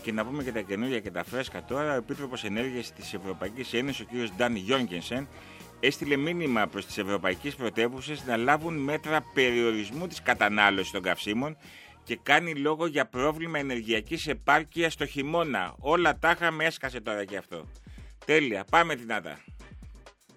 Και να πούμε και τα καινούργια και τα φρέσκα τώρα. Ο Επίτροπος Ενέργειας της Ευρωπαϊκής Ένωσης, ο κ. Νταν Γιόγκενσεν, έστειλε μήνυμα προς τις ευρωπαϊκές πρωτεύουσες να λάβουν μέτρα περιορισμού της κατανάλωσης των καυσίμων και κάνει λόγο για πρόβλημα ενεργειακής επάρκειας το χειμώνα. Όλα τάχα με έσκασε τώρα και αυτό. Τέλεια, πάμε δυνατά.